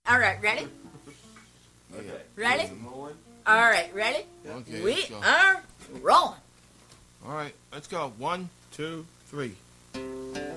All right, ready? Okay. Ready? Is it rolling? All right, ready? Okay, We let's go. are rolling. All right, let's go. 1, 2, 3.